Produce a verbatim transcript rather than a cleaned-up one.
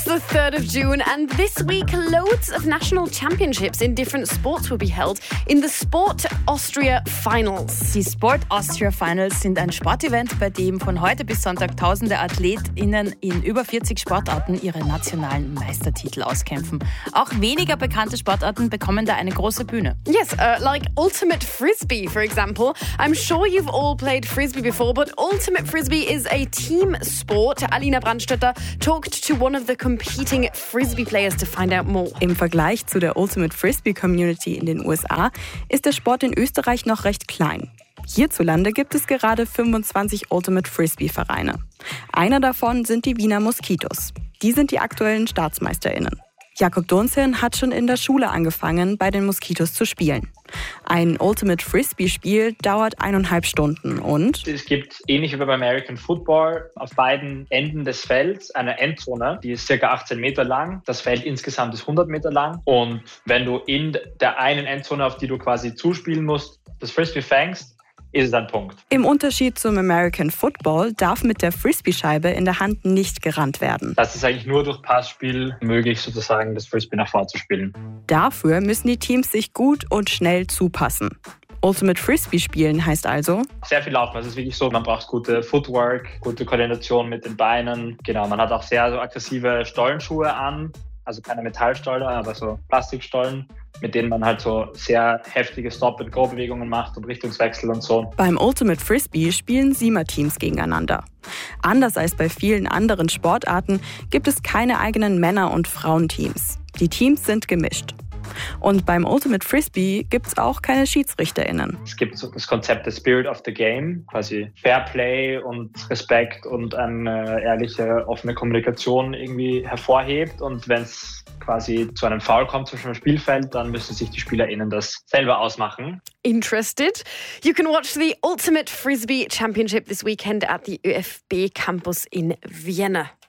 the third of June, and this week loads of national championships in different sports will be held in the Sport Austria Finals. Die Sport Austria Finals sind ein Sportevent, bei dem von heute bis Sonntag tausende AthletInnen in über vierzig Sportarten ihre nationalen Meistertitel auskämpfen. Auch weniger bekannte Sportarten bekommen da eine große Bühne. Yes, uh, like Ultimate Frisbee, for example. I'm sure you've all played Frisbee before, but Ultimate Frisbee is a team sport. Alina Brandstetter talked to one of the competing Frisbee players to find out more. Im Vergleich zu der Ultimate Frisbee Community in den U S A ist der Sport in Österreich noch recht klein. Hierzulande gibt es gerade fünfundzwanzig Ultimate Frisbee Vereine. Einer davon sind die Wiener Moskitos. Die sind die aktuellen StaatsmeisterInnen. Jakob Donzirn hat schon in der Schule angefangen, bei den Moskitos zu spielen. Ein Ultimate Frisbee-Spiel dauert eineinhalb Stunden und es gibt, ähnlich wie beim American Football, auf beiden Enden des Felds eine Endzone, die ist ca. achtzehn Meter lang. Das Feld insgesamt ist hundert Meter lang. Und wenn du in der einen Endzone, auf die du quasi zuspielen musst, das Frisbee fängst, ist es ein Punkt. Im Unterschied zum American Football darf mit der Frisbee-Scheibe in der Hand nicht gerannt werden. Das ist eigentlich nur durch Passspiel möglich, sozusagen das Frisbee nach vorne zu spielen. Dafür müssen die Teams sich gut und schnell zupassen. Ultimate Frisbee spielen heißt also sehr viel Laufen. Also es ist wirklich so, man braucht gute Footwork, gute Koordination mit den Beinen. Genau, man hat auch sehr so aggressive Stollenschuhe an. Also keine Metallstollen, aber so Plastikstollen, mit denen man halt so sehr heftige Stop-and-Go-Bewegungen macht und Richtungswechsel und so. Beim Ultimate Frisbee spielen Siemer-Teams gegeneinander. Anders als bei vielen anderen Sportarten gibt es keine eigenen Männer- und Frauenteams. Die Teams sind gemischt. Und beim Ultimate Frisbee gibt es auch keine SchiedsrichterInnen. Es gibt so das Konzept des Spirit of the Game, quasi Fair Play und Respekt und eine ehrliche, offene Kommunikation irgendwie hervorhebt. Und wenn es quasi zu einem Foul kommt zwischen dem Spielfeld, dann müssen sich die SpielerInnen das selber ausmachen. Interested? You can watch the Ultimate Frisbee Championship this weekend at the ÖFB campus in Vienna.